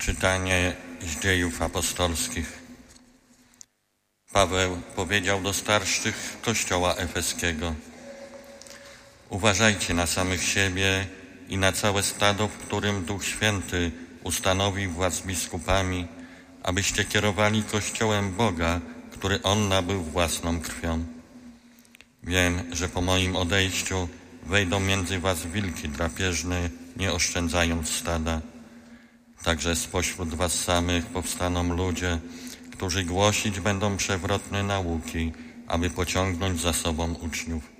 Czytanie z Dziejów Apostolskich. Paweł powiedział do starszych Kościoła Efeskiego: uważajcie na samych siebie i na całe stado, w którym Duch Święty ustanowił was biskupami, abyście kierowali Kościołem Boga, który On nabył własną krwią. Wiem, że po moim odejściu wejdą między was wilki drapieżne, nie oszczędzając stada. Także spośród was samych powstaną ludzie, którzy głosić będą przewrotne nauki, aby pociągnąć za sobą uczniów.